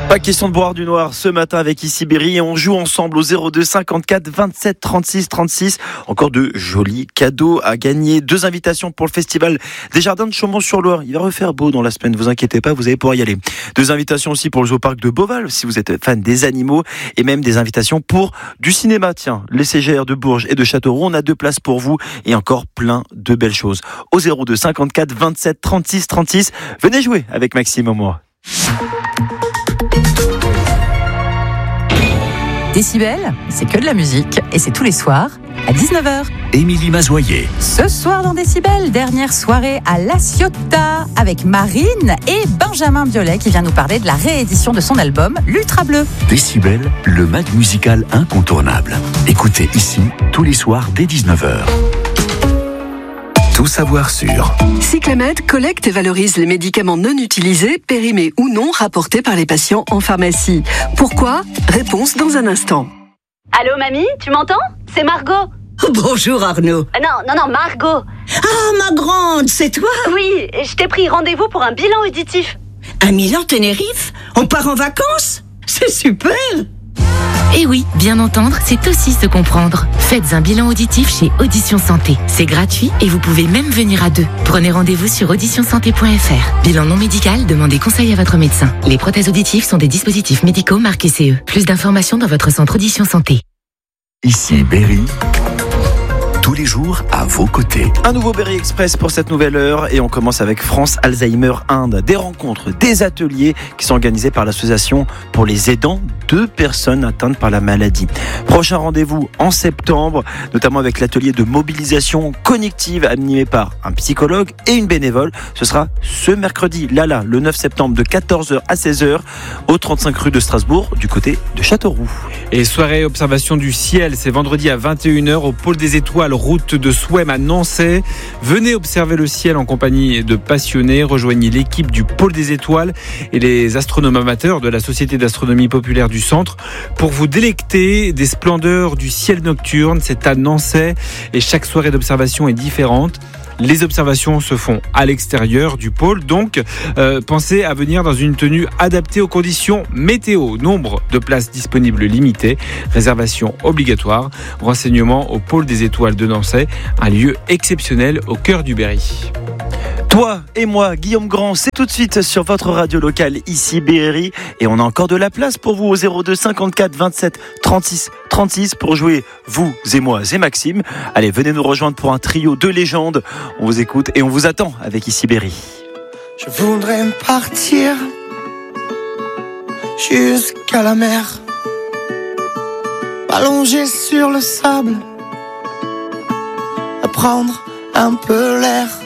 Pas question de boire du noir ce matin avec Ici Berry et on joue ensemble au 02 54 27 36 36. Encore de jolis cadeaux à gagner. 2 invitations pour le festival des Jardins de Chaumont-sur-Loire. Il va refaire beau dans la semaine, ne vous inquiétez pas, vous allez pouvoir y aller. 2 invitations aussi pour le Zoo Parc de Beauval si vous êtes fan des animaux et même des invitations pour du cinéma. Tiens, les CGR de Bourges et de Châteauroux, on a 2 places pour vous et encore plein de belles choses. Au 02 54 27 36 36. Venez jouer avec Maxime et moi. Décibel, c'est que de la musique et c'est tous les soirs à 19h. Émilie Mazoyer. Ce soir dans Décibel, dernière soirée à La Ciotat avec Marine et Benjamin Biolay qui vient nous parler de la réédition de son album L'Ultra Bleu. Décibel, le mag musical incontournable. Écoutez ici tous les soirs dès 19h. Tout savoir sur Cyclamed collecte et valorise les médicaments non utilisés, périmés ou non, rapportés par les patients en pharmacie. Pourquoi ? Réponse dans un instant. Allô mamie, tu m'entends ? C'est Margot. Bonjour Arnaud. Non, Margot. Ah, ma grande, c'est toi ? Oui, je t'ai pris rendez-vous pour un bilan auditif. À Milan-Tenerife ? On part en vacances ? C'est super ! Et oui, bien entendre, c'est aussi se comprendre. Faites un bilan auditif chez Audition Santé. C'est gratuit et vous pouvez même venir à 2. Prenez rendez-vous sur auditionsanté.fr. Bilan non médical, demandez conseil à votre médecin. Les prothèses auditives sont des dispositifs médicaux marqués CE. Plus d'informations dans votre centre Audition Santé. Ici Berry. Tous les jours à vos côtés. Un nouveau Berry Express pour cette nouvelle heure et on commence avec France Alzheimer Inde. Des rencontres, des ateliers qui sont organisés par l'association pour les aidants de personnes atteintes par la maladie. Prochain rendez-vous en septembre, notamment avec l'atelier de mobilisation cognitive animé par un psychologue et une bénévole. Ce sera ce mercredi, le 9 septembre de 14h à 16h au 35 rue de Strasbourg du côté de Châteauroux. Et soirée observation du ciel, c'est vendredi à 21h au pôle des étoiles, route de Souham à Nançay. Venez observer le ciel en compagnie de passionnés. Rejoignez l'équipe du pôle des étoiles et les astronomes amateurs de la Société d'astronomie populaire du centre pour vous délecter des splendeurs du ciel nocturne. C'est à Nançay et chaque soirée d'observation est différente. Les observations se font à l'extérieur du pôle, donc pensez à venir dans une tenue adaptée aux conditions météo. Nombre de places disponibles limitées, réservation obligatoire. Renseignements au pôle des étoiles de Nançay, un lieu exceptionnel au cœur du Berry. Toi et moi, Guillaume Grand, c'est tout de suite sur votre radio locale ici Berry et on a encore de la place pour vous au 02 54 27 36 36 pour jouer vous et moi et Maxime. Allez, venez nous rejoindre pour un trio de légendes. On vous écoute et on vous attend avec ici Berry. Je voudrais partir jusqu'à la mer, allongé sur le sable, à prendre un peu l'air.